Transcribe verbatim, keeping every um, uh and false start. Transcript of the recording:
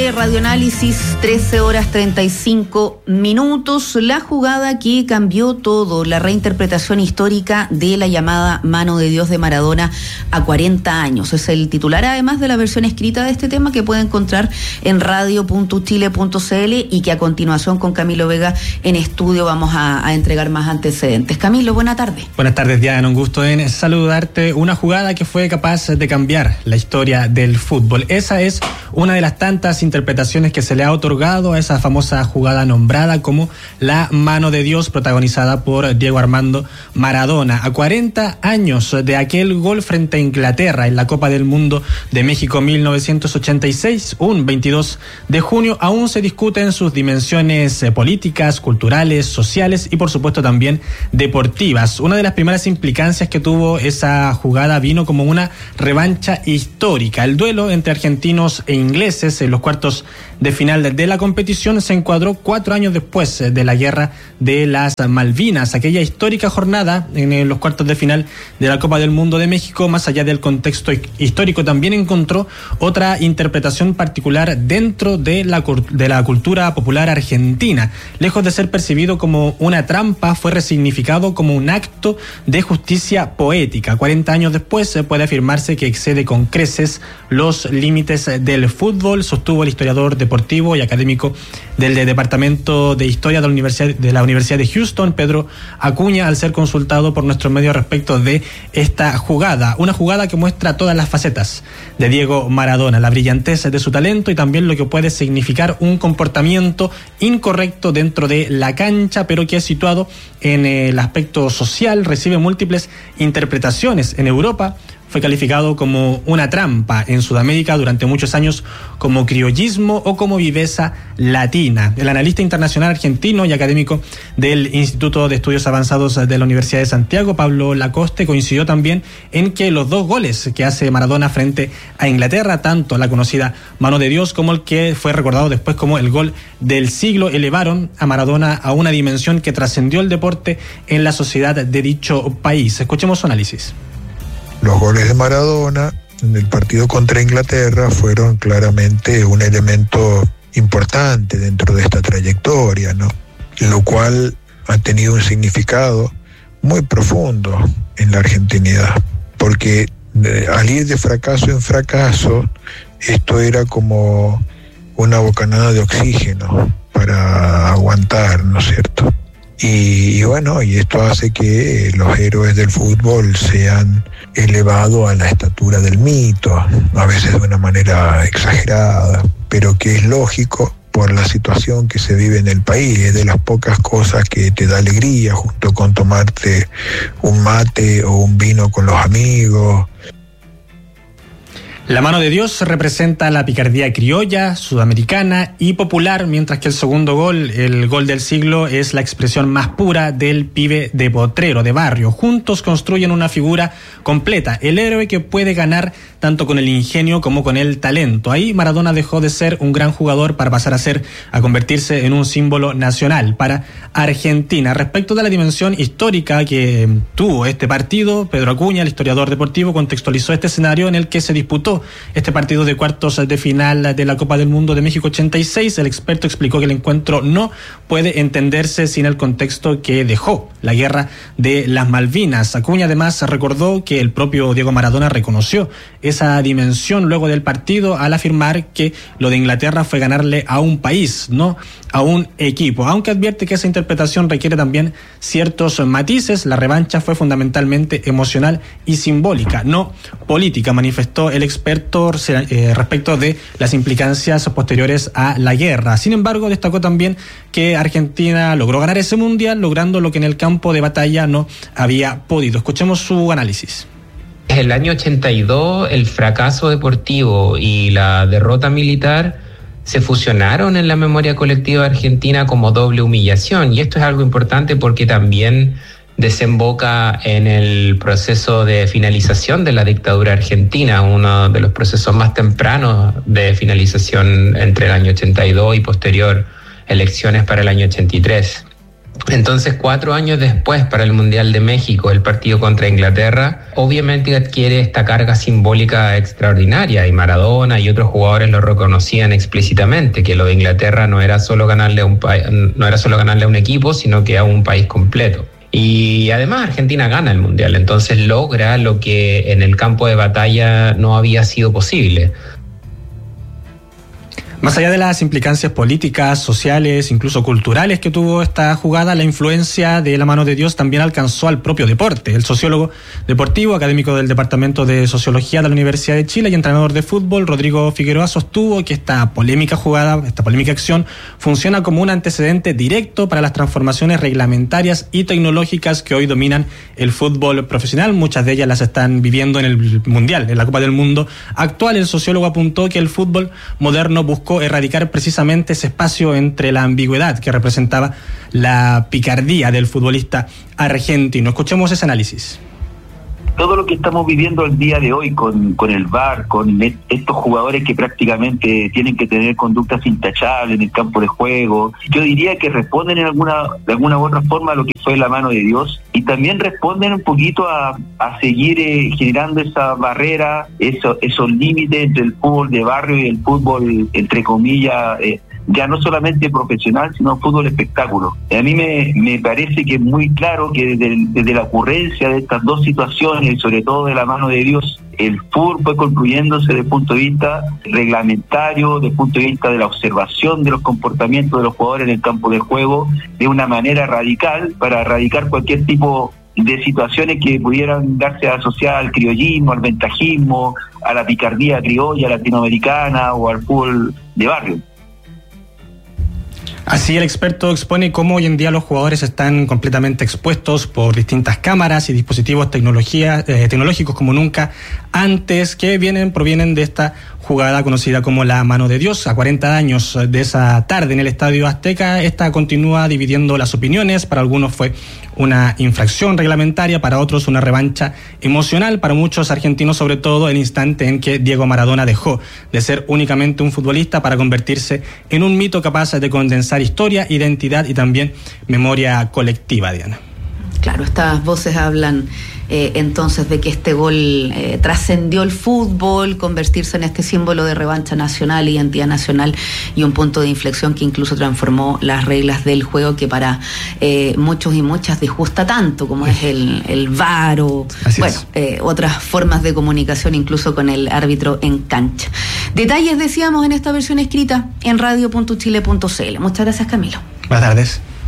Chile, Radioanálisis, trece horas treinta y cinco minutos. La jugada que cambió todo, la reinterpretación histórica de la llamada mano de Dios de Maradona a cuarenta años. Es el titular, además de la versión escrita de este tema, que puede encontrar en radio punto chile punto c l y que a continuación con Camilo Vega en estudio vamos a, a entregar más antecedentes. Camilo, buena tarde. Buenas tardes, Diana. Un gusto en saludarte. Una jugada que fue capaz de cambiar la historia del fútbol. Esa es una de las tantas interpretaciones que se le ha otorgado a esa famosa jugada nombrada como la mano de Dios, protagonizada por Diego Armando Maradona. A cuarenta años de aquel gol frente a Inglaterra en la Copa del Mundo de México mil novecientos ochenta y seis, un veintidós de junio, aún se discuten sus dimensiones políticas, culturales, sociales y por supuesto también deportivas. Una de las primeras implicancias que tuvo esa jugada vino como una revancha histórica. El duelo entre argentinos e ingleses en los cuartos de final de la competición se encuadró cuatro años después de la guerra de las Malvinas. Aquella histórica jornada en los cuartos de final de la Copa del Mundo de México, más allá del contexto histórico, también encontró otra interpretación particular dentro de la, de la cultura popular argentina. Lejos de ser percibido como una trampa, fue resignificado como un acto de justicia poética. cuarenta años después se puede afirmarse que excede con creces los límites del fútbol, sostuvo el historiador deportivo y académico del Departamento de Historia de la Universidad de la Universidad de Houston, Pedro Acuña, al ser consultado por nuestros medios respecto de esta jugada. Una jugada que muestra todas las facetas de Diego Maradona, la brillantez de su talento y también lo que puede significar un comportamiento incorrecto dentro de la cancha, pero que es situado en el aspecto social, recibe múltiples interpretaciones en Europa. Fue calificado como una trampa en Sudamérica durante muchos años como criollismo o como viveza latina. El analista internacional argentino y académico del Instituto de Estudios Avanzados de la Universidad de Santiago, Pablo Lacoste, coincidió también en que los dos goles que hace Maradona frente a Inglaterra, tanto la conocida mano de Dios como el que fue recordado después como el gol del siglo, elevaron a Maradona a una dimensión que trascendió el deporte en la sociedad de dicho país. Escuchemos su análisis. Los goles de Maradona en el partido contra Inglaterra fueron claramente un elemento importante dentro de esta trayectoria, ¿no? Lo cual ha tenido un significado muy profundo en la argentinidad, porque al ir de fracaso en fracaso, esto era como una bocanada de oxígeno para aguantar, ¿no es cierto? Y, y bueno, y esto hace que los héroes del fútbol sean elevados a la estatura del mito, a veces de una manera exagerada, pero que es lógico por la situación que se vive en el país. Es de las pocas cosas que te da alegría, junto con tomarte un mate o un vino con los amigos. La mano de Dios representa la picardía criolla, sudamericana y popular, mientras que el segundo gol, el gol del siglo, es la expresión más pura del pibe de potrero, de barrio. Juntos construyen una figura completa, el héroe que puede ganar tanto con el ingenio como con el talento. Ahí Maradona dejó de ser un gran jugador para pasar a ser, a convertirse en un símbolo nacional para Argentina. Respecto de la dimensión histórica que tuvo este partido, Pedro Acuña, el historiador deportivo, contextualizó este escenario en el que se disputó este partido de cuartos de final de la Copa del Mundo de México ochenta y seis. El experto explicó que el encuentro no puede entenderse sin el contexto que dejó la guerra de las Malvinas. Acuña además recordó que el propio Diego Maradona reconoció esa dimensión luego del partido al afirmar que lo de Inglaterra fue ganarle a un país, no a un equipo, aunque advierte que esa interpretación requiere también ciertos matices. La revancha fue fundamentalmente emocional y simbólica, no política, manifestó el experto eh, respecto de las implicancias posteriores a la guerra. Sin embargo, destacó también que Argentina logró ganar ese mundial, logrando lo que en el campo de batalla no había podido. Escuchemos su análisis. El año ochenta y dos, el fracaso deportivo y la derrota militar se fusionaron en la memoria colectiva argentina como doble humillación, y esto es algo importante porque también desemboca en el proceso de finalización de la dictadura argentina, uno de los procesos más tempranos de finalización entre el año ochenta y dos y posterior elecciones para el año ochenta y tres. Entonces, cuatro años después, para el Mundial de México, el partido contra Inglaterra, obviamente adquiere esta carga simbólica extraordinaria, y Maradona y otros jugadores lo reconocían explícitamente, que lo de Inglaterra no era solo ganarle a un, pa- no era solo ganarle a un equipo, sino que a un país completo. Y además Argentina gana el Mundial, entonces logra lo que en el campo de batalla no había sido posible. Más allá de las implicancias políticas, sociales, incluso culturales que tuvo esta jugada, la influencia de la mano de Dios también alcanzó al propio deporte. El sociólogo deportivo, académico del Departamento de Sociología de la Universidad de Chile y entrenador de fútbol, Rodrigo Figueroa, sostuvo que esta polémica jugada, esta polémica acción, funciona como un antecedente directo para las transformaciones reglamentarias y tecnológicas que hoy dominan el fútbol profesional. Muchas de ellas las están viviendo en el Mundial, en la Copa del Mundo actual. El sociólogo apuntó que el fútbol moderno buscó erradicar precisamente ese espacio entre la ambigüedad que representaba la picardía del futbolista argentino. Escuchemos ese análisis. Todo lo que estamos viviendo el día de hoy con, con el V A R, con estos jugadores que prácticamente tienen que tener conductas intachables en el campo de juego, yo diría que responden en alguna, de alguna u otra forma a lo que fue la mano de Dios, y también responden un poquito a, a seguir eh, generando esa barrera, eso, esos límites entre el fútbol de barrio y el fútbol, entre comillas, eh, ya no solamente profesional, sino fútbol espectáculo. A mí me, me parece que es muy claro que desde, desde la ocurrencia de estas dos situaciones, y sobre todo de la mano de Dios, el fútbol fue construyéndose desde el punto de vista reglamentario, desde el punto de vista de la observación de los comportamientos de los jugadores en el campo de juego, de una manera radical, para erradicar cualquier tipo de situaciones que pudieran darse asociadas al criollismo, al ventajismo, a la picardía criolla latinoamericana o al fútbol de barrio. Así el experto expone cómo hoy en día los jugadores están completamente expuestos por distintas cámaras y dispositivos tecnología, eh, tecnológicos como nunca antes, que vienen provienen de esta jugada conocida como la mano de Dios. A cuarenta años de esa tarde en el Estadio Azteca, esta continúa dividiendo las opiniones. Para algunos fue una infracción reglamentaria, para otros una revancha emocional, para muchos argentinos sobre todo el instante en que Diego Maradona dejó de ser únicamente un futbolista para convertirse en un mito capaz de condensar historia, identidad y también memoria colectiva, Diana. Claro, estas voces hablan eh, entonces de que este gol eh, trascendió el fútbol, convertirse en este símbolo de revancha nacional, identidad nacional y un punto de inflexión que incluso transformó las reglas del juego, que para eh, muchos y muchas disgusta tanto, como es el, el V A R o bueno, eh, otras formas de comunicación incluso con el árbitro en cancha. Detalles, decíamos, en esta versión escrita en radio punto chile punto c l. Muchas gracias, Camilo. Buenas tardes.